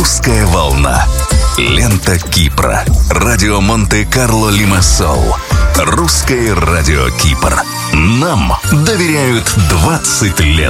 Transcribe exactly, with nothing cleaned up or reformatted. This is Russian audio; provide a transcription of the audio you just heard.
«Русская волна». Лента Кипра. Радио Монте-Карло Лимассол. Русское радио Кипр. Нам доверяют двадцать лет.